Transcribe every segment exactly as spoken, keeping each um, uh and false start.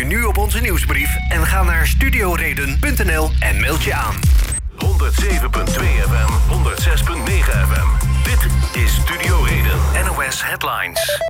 nu op onze nieuwsbrief en ga naar studioreden punt n l en meld je aan. honderdzeven komma twee F M, honderdzes komma negen F M. Dit is Studio Reden. N O S Headlines.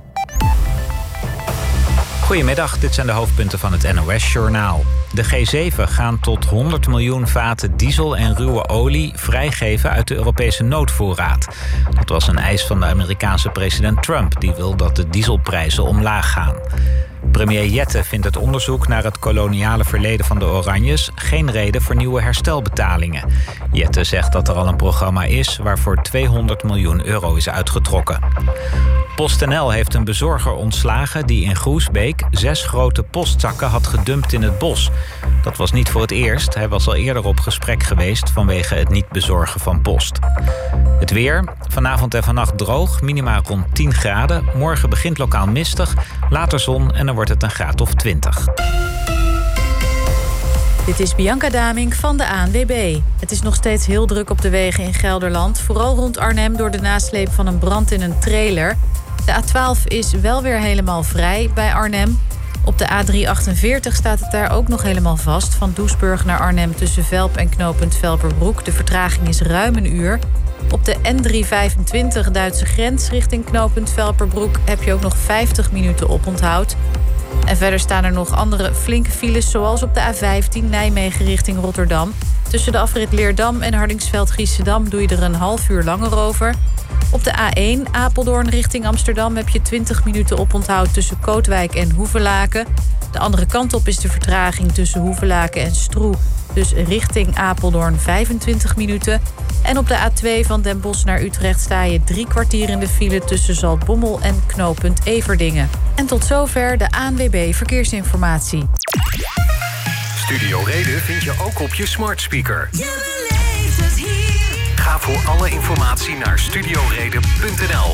Goedemiddag, dit zijn de hoofdpunten van het N O S-journaal. De G zeven gaan tot honderd miljoen vaten diesel en ruwe olie vrijgeven uit de Europese noodvoorraad. Dat was een eis van de Amerikaanse president Trump, die wil dat de dieselprijzen omlaag gaan. Premier Jette vindt het onderzoek naar het koloniale verleden van de Oranjes geen reden voor nieuwe herstelbetalingen. Jette zegt dat er al een programma is waarvoor tweehonderd miljoen euro is uitgetrokken. PostNL heeft een bezorger ontslagen die in Groesbeek zes grote postzakken had gedumpt in het bos. Dat was niet voor het eerst. Hij was al eerder op gesprek geweest vanwege het niet bezorgen van post. Het weer. Vanavond en vannacht droog, minima rond tien graden. Morgen begint lokaal mistig, later zon en dan wordt het een graad of twintig. Dit is Bianca Damink van de A N W B. Het is nog steeds heel druk op de wegen in Gelderland. Vooral rond Arnhem door de nasleep van een brand in een trailer. De A twaalf is wel weer helemaal vrij bij Arnhem. Op de A driehonderdachtenveertig staat het daar ook nog helemaal vast. Van Doesburg naar Arnhem tussen Velp en knooppunt Velperbroek. De vertraging is ruim een uur. Op de N driehonderdvijfentwintig Duitse grens richting knooppunt Velperbroek heb je ook nog vijftig minuten oponthoud. En verder staan er nog andere flinke files, zoals op de A vijftien Nijmegen richting Rotterdam. Tussen de afrit Leerdam en Hardingsveld-Giessendam doe je er een half uur langer over. Op de A één Apeldoorn richting Amsterdam heb je twintig minuten oponthoud tussen Kootwijk en Hoevelaken. De andere kant op is de vertraging tussen Hoevelaken en Stroe, dus richting Apeldoorn vijfentwintig minuten. En op de A twee van Den Bosch naar Utrecht sta je drie kwartier in de file tussen Zaltbommel en knooppunt Everdingen. En tot zover de A N W B Verkeersinformatie. Studio Reden vind je ook op je smart speaker. Je beleeft het hier. Ga voor alle informatie naar studioreden punt n l.